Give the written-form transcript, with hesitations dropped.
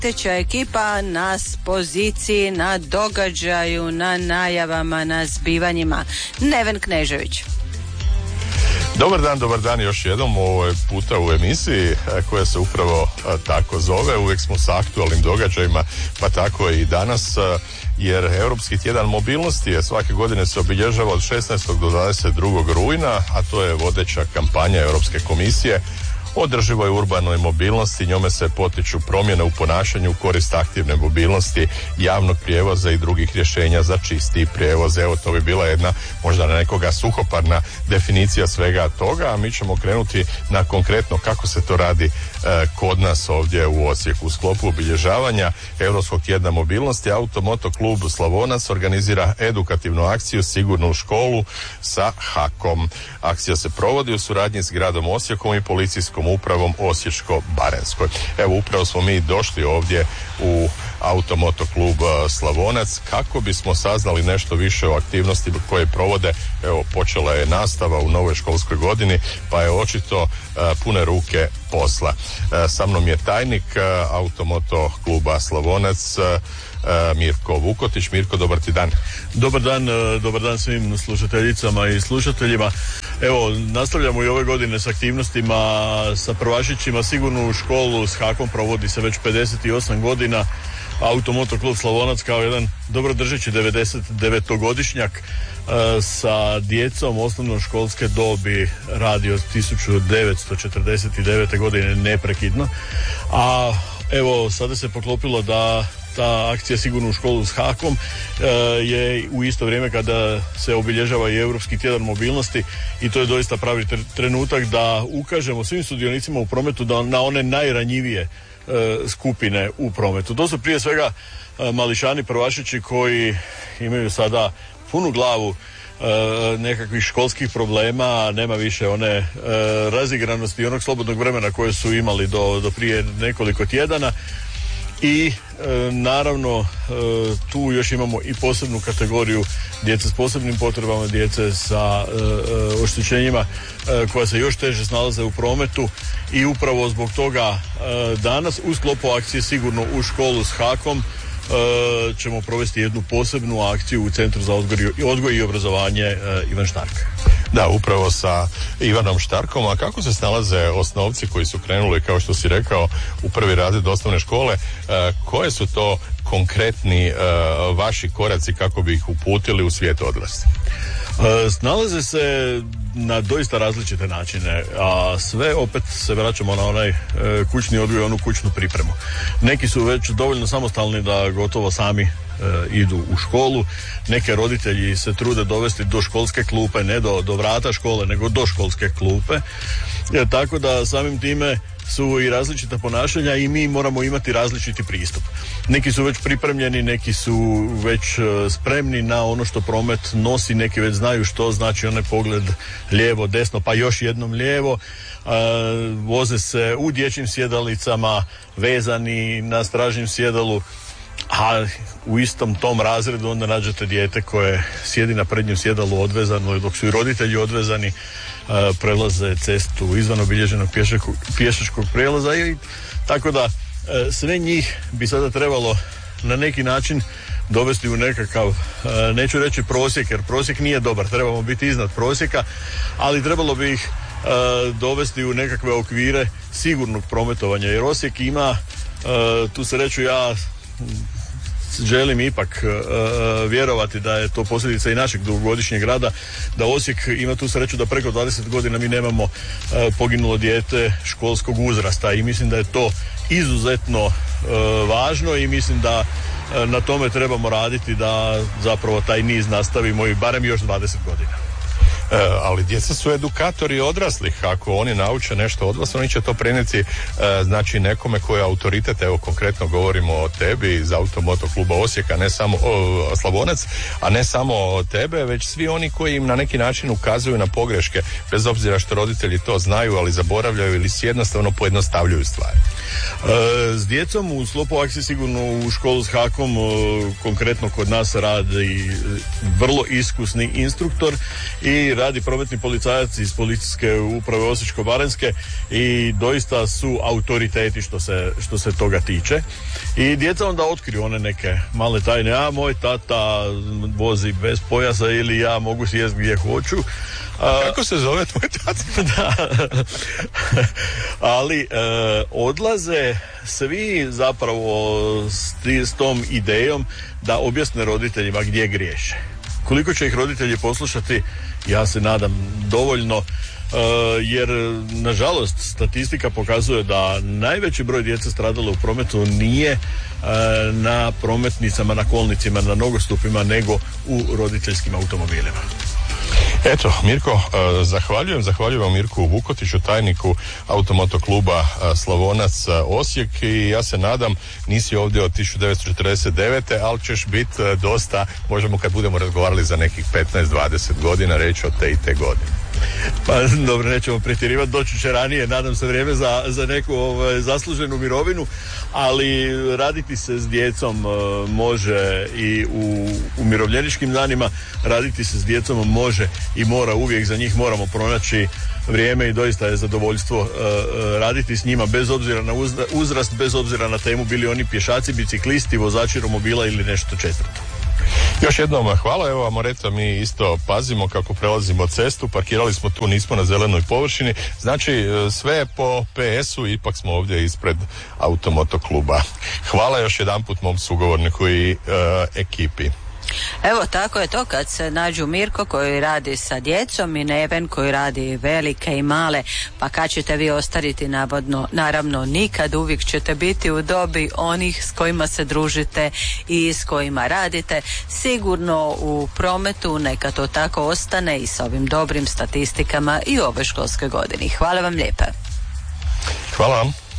prateća ekipa na poziciji, na događaju, na najavama, na zbivanjima. Neven Knežević. Dobar dan još jednom ovog puta u emisiji koja se upravo tako zove. Uvijek smo sa aktualnim događajima, pa tako i danas, jer Europski tjedan mobilnosti je svake godine se obilježava od 16. do 22. rujna, a to je vodeća kampanja Europske komisije o održivoj urbanoj mobilnosti. Njome se potiču promjene u ponašanju u korist aktivne mobilnosti, javnog prijevoza i drugih rješenja za čistiji prijevoz. Evo, to bi bila jedna možda na nekoga suhoparna definicija svega toga, a mi ćemo krenuti na konkretno kako se to radi kod nas ovdje u Osijeku. U sklopu obilježavanja Europskog tjedna mobilnosti Automoto klub Slavonac organizira edukativnu akciju Sigurno u školu sa HAK-om. Akcija se provodi u suradnji s gradom Osijekom i policijskom upravom Osječko-baranjskoj. Evo, upravo smo mi došli ovdje u Automoto klub Slavonac kako bismo saznali nešto više o aktivnosti koje provode. Evo, počela je nastava u novoj školskoj godini, pa je očito pune ruke posla. Sa mnom je tajnik Automoto kluba Slavonac, Mirko Vukotić. Mirko, dobar ti dan. Dobar dan svim slušateljicama i slušateljima. Evo, nastavljamo i ove godine s aktivnostima sa prvašićima. Sigurno u školu s HAK-om provodi se već 58 godina. Automoto klub Slavonac kao jedan dobro držeći 99-godišnjak sa djecom osnovnoškolske dobi radi od 1949. godine neprekidno. A evo, sada se poklopilo da ta akcija Sigurno u školu s HAK-om je u isto vrijeme kada se obilježava i Europski tjedan mobilnosti, i to je doista pravi trenutak da ukažemo svim sudionicima u prometu na one najranjivije skupine u prometu. To su prije svega mališani prvašići koji imaju sada punu glavu nekakvih školskih problema, nema više one razigranosti i onog slobodnog vremena koje su imali do prije nekoliko tjedana. I naravno tu još imamo i posebnu kategoriju djece s posebnim potrebama, djece sa oštećenjima koja se još teže snalaze u prometu, i upravo zbog toga danas u sklopu akcije Sigurno u školu s HAK-om ćemo provesti jednu posebnu akciju u Centru za odgoj i obrazovanje Ivan Štark. Da, upravo sa Ivanom Štarkom. A kako se snalaze osnovci koji su krenuli, kao što si rekao, u prvi razred osnovne škole? Koje su to konkretni vaši koraci kako bi ih uputili u svijet odraslih? Snalaze se na doista različite načine, a sve opet se vraćamo na onaj kućni odgoj, onu kućnu pripremu. Neki su već dovoljno samostalni da gotovo sami idu u školu. Neke roditelji se trude dovesti do školske klupe, ne do vrata škole, nego do školske klupe. Tako da samim time su i različita ponašanja i mi moramo imati različiti pristup. Neki su već pripremljeni, neki su već spremni na ono što promet nosi, neki već znaju što znači onaj pogled lijevo, desno, pa još jednom lijevo. Voze se u dječjim sjedalicama, vezani na stražnjem sjedalu, a u istom tom razredu onda nađete dijete koje sjedi na prednjem sjedalu odvezano, dok su i roditelji odvezani, prelaze cestu izvan obilježenog pješačkog prijelaza, i tako da sve njih bi sada trebalo na neki način dovesti u nekakav, neću reći prosjek, jer prosjek nije dobar, trebamo biti iznad prosjeka, ali trebalo bi ih dovesti u nekakve okvire sigurnog prometovanja, jer Osijek ima tu sreću, ja želim ipak vjerovati da je to posljedica i našeg dugogodišnjeg rada, da Osijek ima tu sreću da preko 20 godina mi nemamo poginulo dijete školskog uzrasta, i mislim da je to izuzetno važno, i mislim da na tome trebamo raditi da zapravo taj niz nastavimo i barem još 20 godina. Ali djeca su edukatori odraslih. Ako oni nauče nešto od vas, oni će to prenijeti znači nekome koji je autoritet. Evo, konkretno govorimo o tebi iz Automoto kluba Osijeka, ne samo Slavonac, a ne samo o tebe, već svi oni koji im na neki način ukazuju na pogreške, bez obzira što roditelji to znaju, ali zaboravljaju ili si jednostavno pojednostavljuju stvari. S djecom u sklopu akcije sigurno u školu s hakom, konkretno kod nas radi vrlo iskusni instruktor i radi prometni policajac iz policijske uprave Osječko-baranjske i doista su autoriteti što se toga tiče. I djeca onda otkriju one neke male tajne, a moj tata vozi bez pojasa ili ja mogu sjest gdje hoću. Kako se zove tvoj tata? Da. Ali odlaze svi zapravo s tom idejom da objasne roditeljima gdje griješe. Koliko će ih roditelji poslušati, ja se nadam dovoljno, jer nažalost statistika pokazuje da najveći broj djece stradalo u prometu nije na prometnicama, na kolnicima, na nogostupima, nego u roditeljskim automobilima. Eto, Mirko, zahvaljujem Mirku Vukotiću, tajniku Automoto kluba Slavonac Osijek, i ja se nadam, nisi ovdje od 1949. ali ćeš biti dosta, možemo kad budemo razgovarali za nekih 15-20 godina reći od te i te godine. Pa dobro, nećemo pretjerivati, doći će ranije, nadam se, vrijeme za neku zasluženu mirovinu, ali raditi se s djecom može i u umirovljeničkim danima, raditi se s djecom može i mora uvijek, za njih moramo pronaći vrijeme i doista je zadovoljstvo raditi s njima bez obzira na uzrast, bez obzira na temu, bili oni pješaci, biciklisti, vozači romobila ili nešto četvrto. Još jednom hvala, evo Amoreta, mi isto pazimo kako prelazimo cestu, parkirali smo tu, nismo na zelenoj površini, znači sve je po PS-u, ipak smo ovdje ispred Automoto kluba. Hvala još jedanput mom sugovorniku i ekipi. Evo, tako je to kad se nađu Mirko koji radi sa djecom i Neven koji radi velike i male, pa kad ćete vi ostariti naravno nikad, uvijek ćete biti u dobi onih s kojima se družite i s kojima radite. Sigurno u prometu neka to tako ostane i s ovim dobrim statistikama i u ovoj školskoj godini. Hvala vam lijepa. Hvala vam.